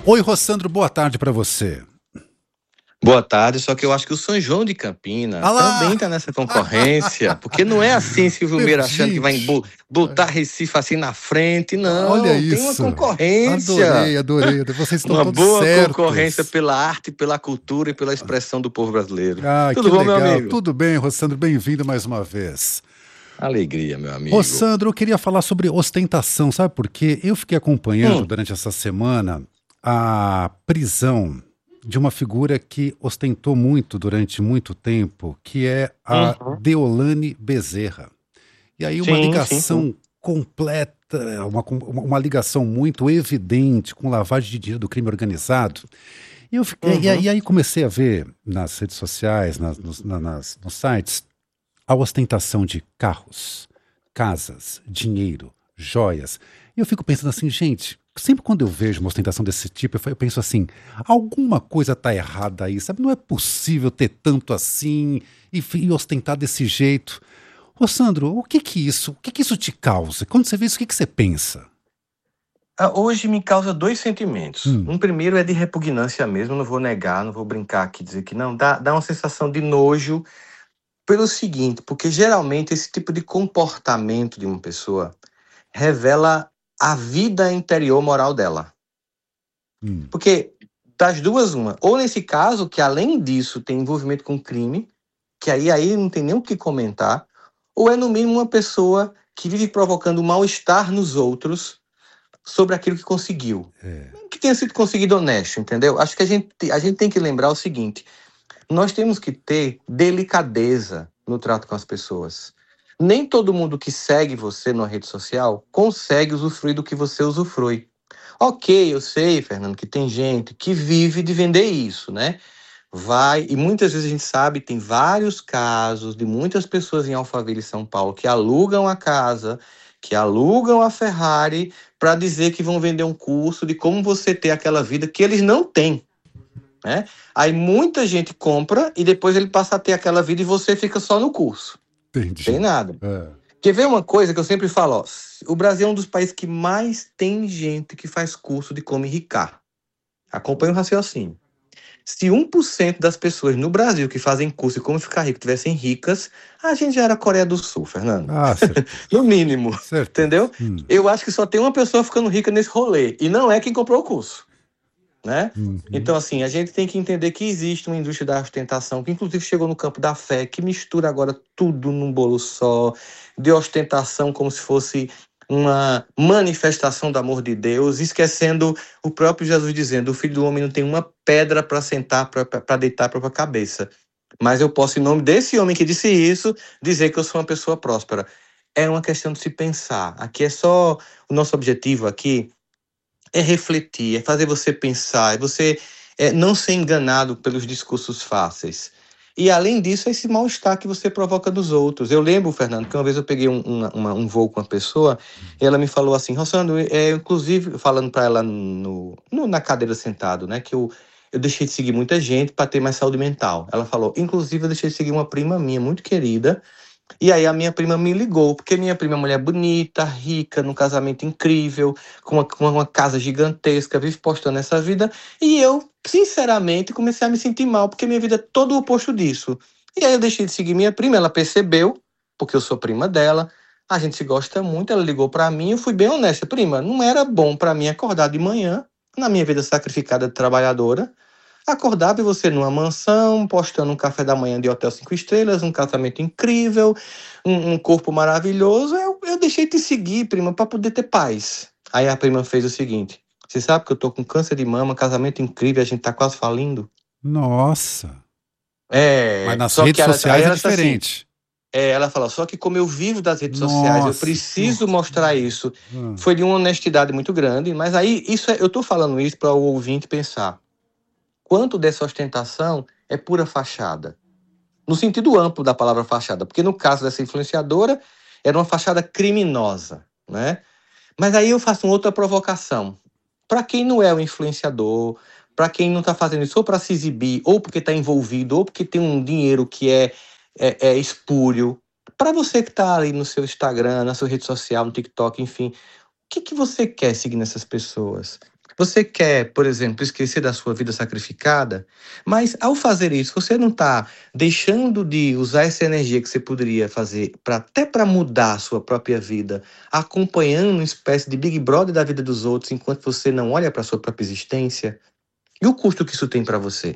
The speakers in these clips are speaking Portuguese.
Oi, Rossandro, boa tarde pra você. Boa tarde, só que eu acho que o São João de Campina Ah lá! também tá nessa concorrência, porque não é assim Silvio Meira achando que vai Gente, botar Recife assim na frente, olha não, tem uma isso. concorrência, Adorei, adorei. Vocês estão uma todos boa concorrência certos. pela arte, pela cultura e pela expressão do povo brasileiro. Ah, que Tudo bom, meu legal. amigo? Tudo bem, Rossandro, bem-vindo mais uma vez. Alegria, meu amigo. Rossandro, eu queria falar sobre ostentação, sabe por quê? Eu fiquei acompanhando Hum, durante essa semana a prisão de uma figura que ostentou muito durante muito tempo, que é a uhum. Deolane Bezerra. E aí uma Sim, sim, sim. ligação completa, uma ligação muito evidente com lavagem de dinheiro do crime organizado. E Uhum. aí comecei a ver nas redes sociais, nos sites, a ostentação de carros, casas, dinheiro, joias. E eu fico pensando assim, gente, sempre quando eu vejo uma ostentação desse tipo, eu penso assim, alguma coisa tá errada aí, sabe? Não é possível ter tanto assim e ostentar desse jeito. Ô Sandro, o que que isso te causa? Quando você vê isso, o que que você pensa? Hoje me causa dois sentimentos. Hum, Um primeiro é de repugnância mesmo, não vou negar, não vou brincar aqui, dizer que não. Dá uma sensação de nojo pelo seguinte, porque geralmente esse tipo de comportamento de uma pessoa revela a vida interior moral dela. hum, Porque das duas, uma. Ou nesse caso, que além disso tem envolvimento com crime, que aí não tem nem o que comentar, ou é no mínimo uma pessoa que vive provocando mal-estar nos outros sobre aquilo que conseguiu. é, Mesmo que tenha sido conseguido honesto, entendeu? Acho que a gente tem que lembrar o seguinte: nós temos que ter delicadeza no trato com as pessoas. Nem todo mundo que segue você numa rede social consegue usufruir do que você usufrui. Ok, eu sei, Fernando, que tem gente que vive de vender isso, né? Vai, e muitas vezes a gente sabe, tem vários casos de muitas pessoas em Alphaville, São Paulo, que alugam a casa, que alugam a Ferrari, para dizer que vão vender um curso de como você ter aquela vida que eles não têm, né? Aí muita gente compra e depois ele passa a ter aquela vida e você fica só no curso. Tem entendi. nada. É, Quer ver uma coisa que eu sempre falo, ó, o Brasil é um dos países que mais tem gente que faz curso de como enricar. Acompanha o raciocínio. Se 1% das pessoas no Brasil que fazem curso de como ficar rico tivessem ricas, a gente já era Coreia do Sul, Fernando. ah, certeza, No mínimo, certeza. entendeu? Eu acho que só tem uma pessoa ficando rica nesse rolê, e não é quem comprou o curso, né? Uhum. Então, assim, a gente tem que entender que existe uma indústria da ostentação, que inclusive chegou no campo da fé, que mistura agora tudo num bolo só, de ostentação como se fosse uma manifestação do amor de Deus, esquecendo o próprio Jesus dizendo: o filho do homem não tem uma pedra para sentar, para deitar a própria cabeça. Mas eu posso, em nome desse homem que disse isso, dizer que eu sou uma pessoa próspera. É uma questão de se pensar. Aqui é só o nosso objetivo aqui é refletir, é fazer você pensar, é você não ser enganado pelos discursos fáceis. E além disso, é esse mal-estar que você provoca nos outros. Eu lembro, Fernando, que uma vez eu peguei um voo com uma pessoa e ela me falou assim, Rossandro, inclusive, falando para ela na cadeira sentado, né, que eu deixei de seguir muita gente para ter mais saúde mental. Ela falou, inclusive, eu deixei de seguir uma prima minha muito querida, e aí a minha prima me ligou, porque minha prima é uma mulher bonita, rica, num casamento incrível, com uma casa gigantesca, vive postando essa vida, e eu, sinceramente, comecei a me sentir mal, porque minha vida é todo o oposto disso. E aí eu deixei de seguir minha prima, ela percebeu, porque eu sou prima dela, a gente se gosta muito, ela ligou pra mim, eu fui bem honesta, prima, não era bom pra mim acordar de manhã, na minha vida sacrificada de trabalhadora, acordar e você numa mansão, postando um café da manhã de hotel 5 estrelas, um casamento incrível, um corpo maravilhoso. Eu deixei de seguir, prima, para poder ter paz. Aí a prima fez o seguinte: você sabe que eu tô com câncer de mama, casamento incrível, a gente tá quase falindo? Nossa, mas É, nas só que redes aí sociais é ela disse assim, diferente. ela falou, só que como eu vivo das redes sociais, eu Nossa. preciso mostrar isso. Ah, Foi de uma honestidade muito grande, mas aí eu tô falando isso para o ouvinte pensar. Quanto dessa ostentação é pura fachada? No sentido amplo da palavra fachada, porque no caso dessa influenciadora, era uma fachada criminosa, né? Mas aí eu faço uma outra provocação. Para quem não é o influenciador, para quem não está fazendo isso ou para se exibir, ou porque está envolvido, ou porque tem um dinheiro que é espúrio, para você que está ali no seu Instagram, na sua rede social, no TikTok, enfim, o que você quer seguir nessas pessoas? Você quer, por exemplo, esquecer da sua vida sacrificada, mas ao fazer isso, você não está deixando de usar essa energia que você poderia fazer até para mudar a sua própria vida, acompanhando uma espécie de Big Brother da vida dos outros, enquanto você não olha para a sua própria existência? E o custo que isso tem para você?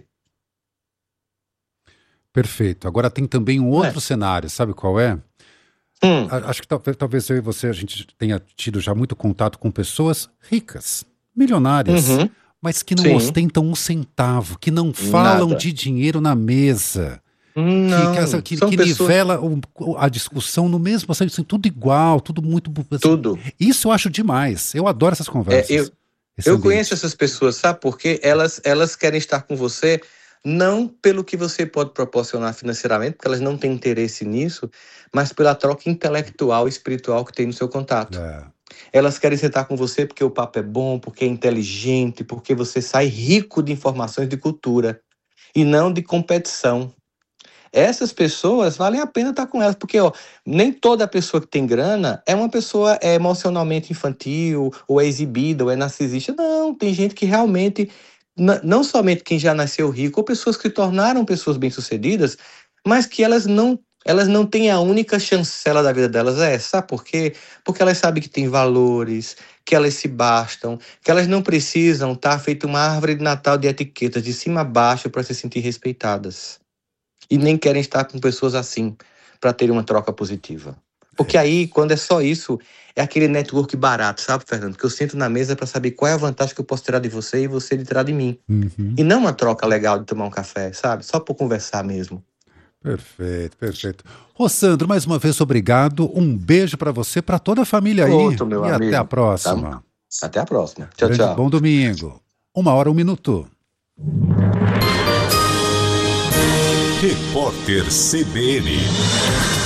Perfeito. Agora tem também um Não é? outro cenário, sabe qual é? Hum, Acho que talvez eu e você, a gente tenha tido já muito contato com pessoas ricas, milionárias, uhum, mas que não sim, ostentam um centavo, que não falam nada. de dinheiro na mesa, Não, são que pessoas, nivela a discussão no mesmo, assim, tudo igual, tudo muito, assim, tudo. isso eu acho demais. Eu adoro essas É, conversas, eu, esse eu conheço ambiente. essas pessoas, sabe por quê? Elas querem estar com você não pelo que você pode proporcionar financeiramente, porque elas não têm interesse nisso, mas pela troca intelectual e espiritual que tem no seu contato. É, Elas querem sentar com você porque o papo é bom, porque é inteligente, porque você sai rico de informações de cultura e não de competição. Essas pessoas valem a pena estar com elas, porque ó, nem toda pessoa que tem grana é uma pessoa emocionalmente infantil, ou é exibida, ou é narcisista. Não, tem gente que realmente, não somente quem já nasceu rico, ou pessoas que se tornaram pessoas bem-sucedidas, mas que elas não têm a única chancela da vida delas. Sabe por quê? Porque elas sabem que têm valores, que elas se bastam, que elas não precisam estar feito uma árvore de Natal de etiquetas de cima a baixo para se sentir respeitadas. E nem querem estar com pessoas assim para ter uma troca positiva. Porque é aí, isso. quando é só isso, é aquele network barato, sabe, Fernando? Que eu sento na mesa para saber qual é a vantagem que eu posso tirar de você e você de tirar de mim. Uhum. E não uma troca legal de tomar um café, sabe? Só por conversar mesmo. Perfeito, perfeito. Rossandro, mais uma vez obrigado. Um beijo para você, para toda a família aí. Outro, meu E até a amigo. Tá? próxima. Até a próxima. Tchau, Grande tchau. bom domingo. 1 hora, 1 minuto. Repórter CBN.